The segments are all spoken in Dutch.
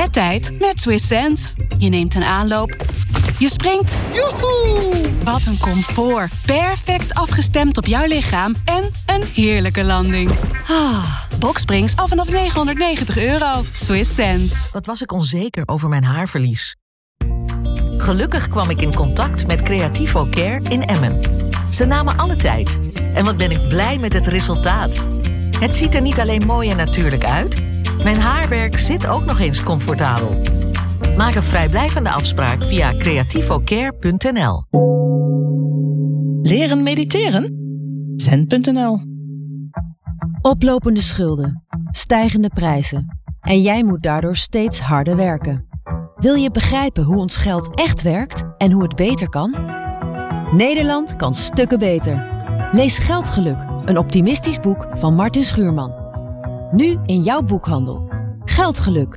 Bedtijd met Swiss Sense. Je neemt een aanloop. Je springt. Joehoe! Wat een comfort. Perfect afgestemd op jouw lichaam en een heerlijke landing. Boxsprings af vanaf €990. Swiss Sense. Wat was ik onzeker over mijn haarverlies. Gelukkig kwam ik in contact met Creativo Care in Emmen. Ze namen alle tijd. En wat ben ik blij met het resultaat. Het ziet er niet alleen mooi en natuurlijk uit. Mijn haarwerk zit ook nog eens comfortabel. Maak een vrijblijvende afspraak via creativocare.nl. Leren mediteren? Zen.nl. Oplopende schulden, stijgende prijzen. En jij moet daardoor steeds harder werken. Wil je begrijpen hoe ons geld echt werkt en hoe het beter kan? Nederland kan stukken beter. Lees Geldgeluk, een optimistisch boek van Martin Schuurman. Nu in jouw boekhandel. Geldgeluk.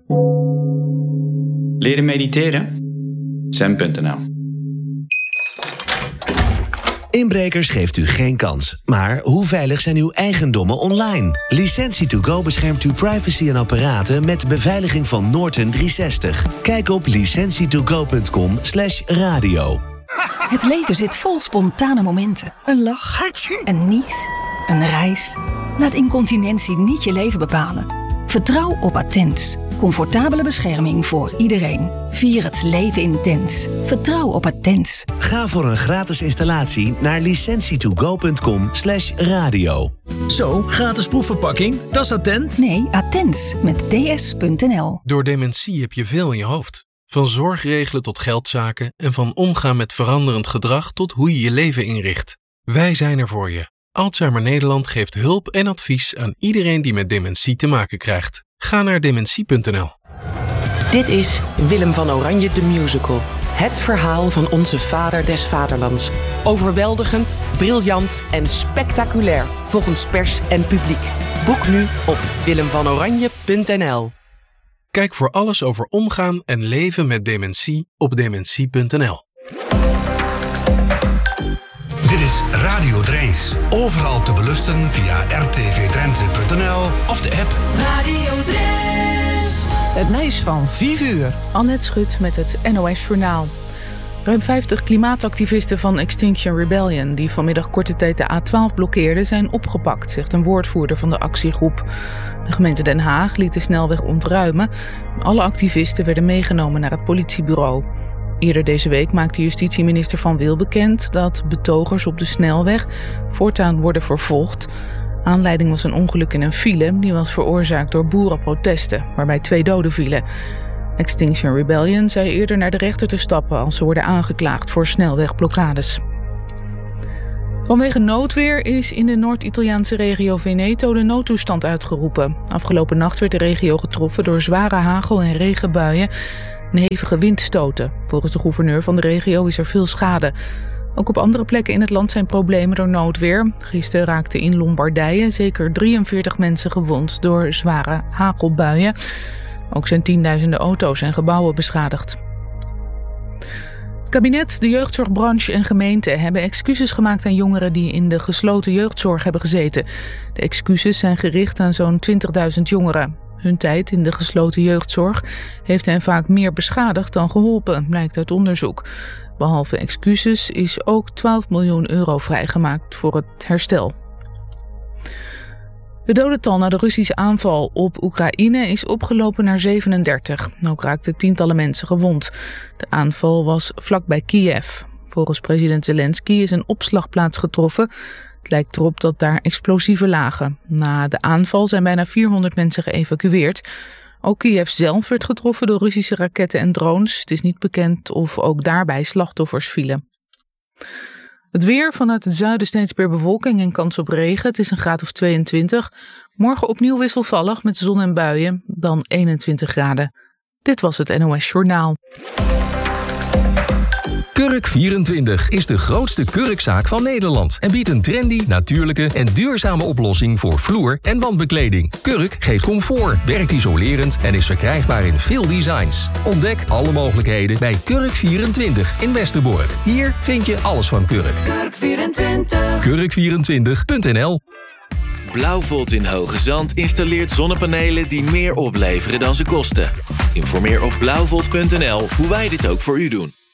Leren mediteren? Zen.nl. Inbrekers geeft u geen kans. Maar hoe veilig zijn uw eigendommen online? Licentie2Go beschermt uw privacy en apparaten met beveiliging van Norton 360. Kijk op licentietogo.com/radio. Het leven zit vol spontane momenten. Een lach, een nies, een reis. Laat incontinentie niet je leven bepalen. Vertrouw op Attens. Comfortabele bescherming voor iedereen. Vier het leven intens. Vertrouw op Attens. Ga voor een gratis installatie naar licentietogo.com/radio. Zo, gratis proefverpakking. Dat is Attent. Nee, Attens met ds.nl. Door dementie heb je veel in je hoofd. Van zorgregelen tot geldzaken en van omgaan met veranderend gedrag tot hoe je je leven inricht. Wij zijn er voor je. Alzheimer Nederland geeft hulp en advies aan iedereen die met dementie te maken krijgt. Ga naar dementie.nl. Dit is Willem van Oranje de Musical. Het verhaal van onze vader des vaderlands. Overweldigend, briljant en spectaculair volgens pers en publiek. Boek nu op willemvanoranje.nl. Kijk voor alles over omgaan en leven met dementie op dementie.nl. Dit is Radio Dreins. Overal te beluisteren via rtvdrenthe.nl of de app. Radio Dreins. Het nieuws van 5 uur. Annette Schut met het NOS Journaal. Ruim 50 klimaatactivisten van Extinction Rebellion, die vanmiddag korte tijd de A12 blokkeerden, zijn opgepakt, zegt een woordvoerder van de actiegroep. De gemeente Den Haag liet de snelweg ontruimen. Alle activisten werden meegenomen naar het politiebureau. Eerder deze week maakte justitieminister Van Wil bekend dat betogers op de snelweg voortaan worden vervolgd. Aanleiding was een ongeluk in een file, die was veroorzaakt door boerenprotesten, waarbij 2 doden vielen. Extinction Rebellion zei eerder naar de rechter te stappen als ze worden aangeklaagd voor snelwegblokkades. Vanwege noodweer is in de Noord-Italiaanse regio Veneto de noodtoestand uitgeroepen. Afgelopen nacht werd de regio getroffen door zware hagel- en regenbuien en hevige windstoten. Volgens de gouverneur van de regio is er veel schade. Ook op andere plekken in het land zijn problemen door noodweer. Gisteren raakten in Lombardije zeker 43 mensen gewond door zware hagelbuien. Ook zijn tienduizenden auto's en gebouwen beschadigd. Het kabinet, de jeugdzorgbranche en gemeenten hebben excuses gemaakt aan jongeren die in de gesloten jeugdzorg hebben gezeten. De excuses zijn gericht aan zo'n 20.000 jongeren. Hun tijd in de gesloten jeugdzorg heeft hen vaak meer beschadigd dan geholpen, blijkt uit onderzoek. Behalve excuses is ook €12 miljoen vrijgemaakt voor het herstel. Het dodental na de Russische aanval op Oekraïne is opgelopen naar 37. Ook raakten tientallen mensen gewond. De aanval was vlakbij Kiev. Volgens president Zelensky is een opslagplaats getroffen. Het lijkt erop dat daar explosieven lagen. Na de aanval zijn bijna 400 mensen geëvacueerd. Ook Kiev zelf werd getroffen door Russische raketten en drones. Het is niet bekend of ook daarbij slachtoffers vielen. Het weer, vanuit het zuiden steeds meer bewolking en kans op regen. Het is een graad of 22. Morgen opnieuw wisselvallig met zon en buien, dan 21 graden. Dit was het NOS Journaal. Kurk24 is de grootste kurkzaak van Nederland en biedt een trendy, natuurlijke en duurzame oplossing voor vloer- en wandbekleding. Kurk geeft comfort, werkt isolerend en is verkrijgbaar in veel designs. Ontdek alle mogelijkheden bij Kurk24 in Westerbork. Hier vind je alles van Kurk. Kurk24. Kurk24.nl. Blauwvolt in Hoge Zand installeert zonnepanelen die meer opleveren dan ze kosten. Informeer op blauwvolt.nl hoe wij dit ook voor u doen.